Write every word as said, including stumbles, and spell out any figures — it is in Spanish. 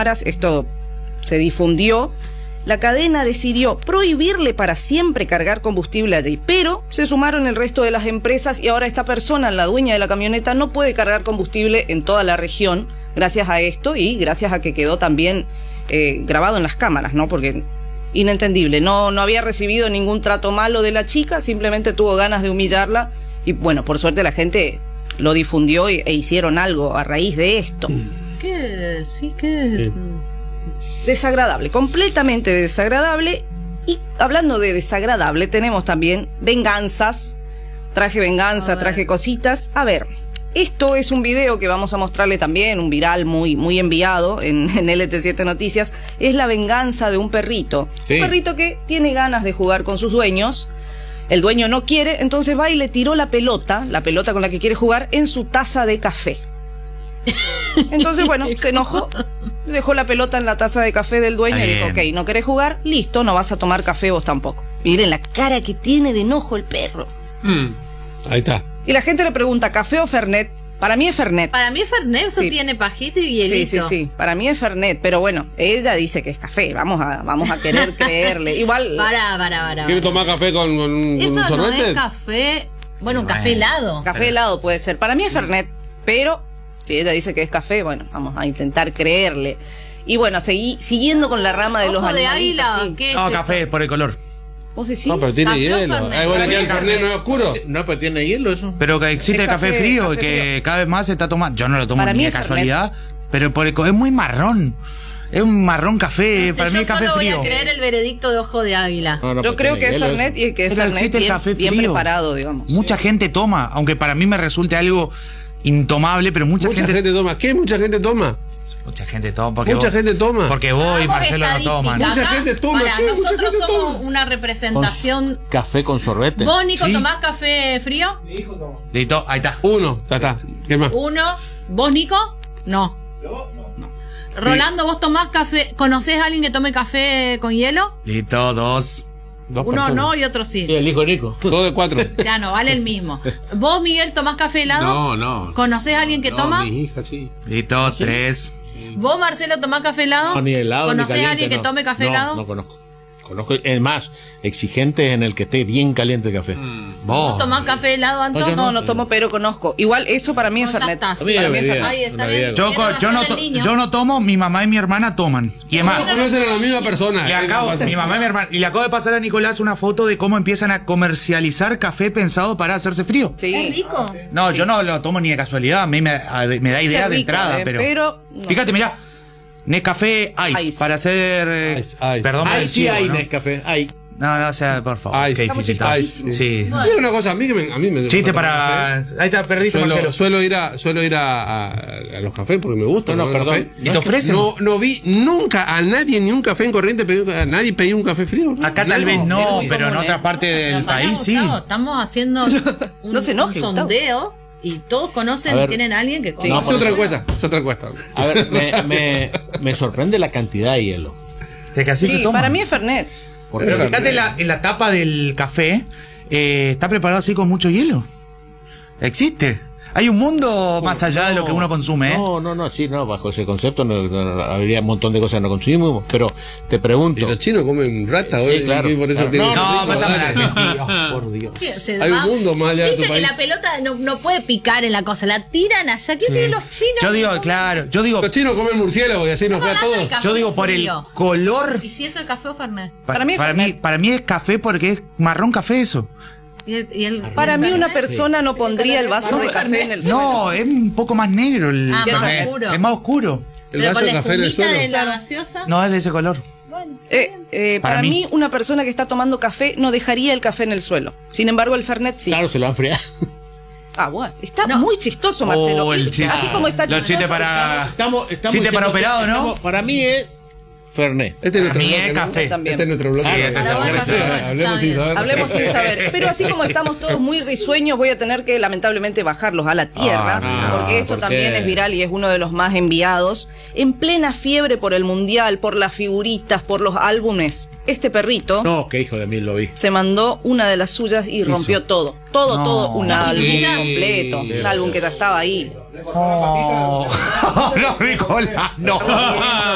esto se difundió, la cadena decidió prohibirle para siempre cargar combustible allí, pero se sumaron el resto de las empresas y ahora esta persona, la dueña de la camioneta, no puede cargar combustible en toda la región gracias a esto y gracias a que quedó también eh, grabado en las cámaras, ¿no? Porque inentendible, no, no había recibido ningún trato malo de la chica, simplemente tuvo ganas de humillarla y bueno, por suerte la gente lo difundió y, e hicieron algo a raíz de esto. ¿Qué? Sí, ¿qué? Sí. Desagradable, completamente desagradable. Y hablando de desagradable, tenemos también venganzas. Traje venganza, traje cositas. A ver, esto es un video que vamos a mostrarle también, un viral muy, muy enviado en, en L T siete Noticias. Es la venganza de un perrito. Sí. Un perrito que tiene ganas de jugar con sus dueños. El dueño no quiere, entonces va y le tiró la pelota, la pelota con la que quiere jugar, en su taza de café. Entonces, bueno, se enojó, dejó la pelota en la taza de café del dueño y dijo, ok, no querés jugar, listo, no vas a tomar café vos tampoco. Miren la cara que tiene de enojo el perro. Mm. Ahí está. Y la gente le pregunta, ¿café o Fernet? Para mí es Fernet. Para mí es Fernet, eso Sí. tiene pajita y hielito. Sí, sí, sí, para mí es Fernet, pero bueno, ella dice que es café, vamos a, vamos a querer creerle. Igual, Para, para, para. ¿Quiere tomar café con, con un Eso no sorbete? es café. Bueno, un café helado. café helado puede ser. Para mí es Fernet, pero si ella dice que es café, bueno, vamos a intentar creerle. Y bueno, seguí, siguiendo con la rama de los Ojo de animalitos. águila, sí. ¿qué es No, eso? café, por el color. ¿Vos decís? No, pero tiene ¿Café o hielo. Fernet? Ahí bueno, Para ¿el mí es Fernet café. no es oscuro? No, pero tiene hielo eso. Pero que existe Es el café, café- frío café y que frío. cada vez más se está tomando. Yo no lo tomo Para ni mí de es casualidad, pero por el co- es muy marrón. Es un marrón café, No sé, para mí yo es café solo frío. voy a creer el veredicto de ojo de águila. No, no, Yo pero creo tiene que es hielo Fernet eso. y que es Pero Fernet existe el bien, café bien frío. preparado, digamos. Mucha gente toma, aunque para mí me resulte algo intomable, pero mucha, Mucha gente, gente toma. ¿Qué mucha gente toma? mucha gente toma. Porque Mucha vos, gente toma. Porque vos y Hagamos Marcelo no estadística. toman. Mucha Acá, gente toma, Para ¿qué? Mucha nosotros gente somos toma. una representación. Café con sorbete. ¿Vos, Nico, Sí. tomás café frío? Listo, ahí está. Uno, ta, ta. ¿Qué más? Uno. ¿Vos, Nico? No. Rolando, ¿vos tomás café? ¿Conocés a alguien que tome café con hielo? Listo, dos. Dos Uno personas. no y otro sí. Sí, el hijo Nico. Dos de cuatro. Ya no, vale el mismo. ¿Vos, Miguel, tomás café helado? No, no. ¿Conocés a alguien que No, toma? mi hija, sí. Listo, tres. ¿Vos, Marcelo, tomás café helado? No, ni helado, ni ¿Conocés caliente, a alguien que no. tome café No, helado? No conozco. Conozco, es más, exigente en el que esté bien caliente el café. ¿Vos Vos. tomás café helado, Anton? yo No, no tomo, pero conozco. Igual eso para mí es No, ya Fernet. está. A mí Para mí me es diría. Fernet. Ahí está Una bien. vida. Yo, Tiene co- yo, razón no el to- niño. yo no tomo, mi mamá y mi hermana toman. Y es más, Conocen a la misma persona. le ¿Qué acabo, pasa? mi mamá y mi hermana, y le acabo de pasar a Nicolás una foto de cómo empiezan a comercializar café pensado para hacerse frío. Sí. ¿Es rico? No, yo no lo tomo ni de casualidad, a mí me, a- me da idea Es de rico, entrada, eh, pero, pero no. fíjate, mirá, Nescafé Ice, Ice. para hacer, eh, Ice, ice. perdón por Ahí el sí chivo, hay ¿no? Nescafé. Hay. No, no, o sea, por favor, Ice. qué Está difícil muy está. chistoso. Sí. Digo una cosa, a mí, que me, a mí me Chiste tomar para, café. ahí está, perdiste, Suelo, Marcelo. suelo ir a suelo ir a, a, a los cafés porque me gusta. No, no, tomar perdón. café. ¿Y te ofrecen? No, no vi nunca a nadie ni un café en corriente, pedí- a nadie pedí un café frío. ¿no? Acá tal vez es no, muy pero en común, otra ¿eh? parte del No, pará, país sí. Gustavo, estamos haciendo un, No se enoje, un Gustavo. sondeo y todos conocen, A ver. tienen a alguien que Sí. No, conoce. es otra encuesta, es otra encuesta. A ver, me, me, me sorprende la cantidad de hielo. Es que así se Sí, toma. para mí es Fernet. Pero fíjate en la, en la tapa del café, eh, está preparado así con mucho hielo. Existe. Hay un mundo más allá de lo que uno consume, ¿eh? No, no, no, sí, no, bajo ese concepto no, no, no, habría un montón de cosas que no consumimos, pero te Y pregunto. los chinos comen rata, Sí, hoy, claro, y por eso claro. tienen No, ese No, rico, pero estamos en dale. Argentina. Por Dios. ¿Qué? Se Hay un va- mundo más allá de Viste tu que país. la pelota no, no puede picar en la cosa, la tiran allá. ¿Qué Sí. tienen los chinos? Yo digo, No, claro, yo digo, Los chinos comen murciélago y así nos fue a hablando todos. de café yo digo por el frío. color. ¿Y si eso es café o Fernet? Pa- Para mí es para mí, Fernet. para mí es café porque es marrón café eso. ¿Y el, y el- Para mí una Fernet? persona no pondría el vaso de café en el suelo. No, es un poco más negro el Ah, más Fernet. oscuro. Es más oscuro. El Pero vaso con de la café en el espumita suelo. de la gaseosa. No es de ese color. Bueno, Eh, eh, para, Para mí. mí. una persona que está tomando café no dejaría el café en el suelo. Sin embargo, el Fernet sí. Claro, se lo han friado. Ah, bueno. Está No. muy chistoso, Marcelo. Oh, el chiste. Así como está Los chistoso. chistes para. Estamos, estamos Chiste para diciendo operado, que- ¿no? estamos- para mí es Fernet. Este es Para nuestro mí bloque, es ¿no? café. También. Este es nuestro bloque. Sí, este es Para el vos, bloque. café, bueno, Hablemos está sin bien. saber. Hablemos sin saber. Pero así como estamos todos muy risueños, voy a tener que lamentablemente bajarlos a la tierra, Ah, no, porque esto ¿por también qué? es viral y es uno de los más enviados. En plena fiebre por el mundial, por las figuritas, por los álbumes, este perrito No, qué hijo de mí lo vi. se mandó una de las suyas y rompió todo. Todo, No. todo, un álbum Sí. completo. Un álbum que ya estaba ahí. Oh. No, Nicolás, no.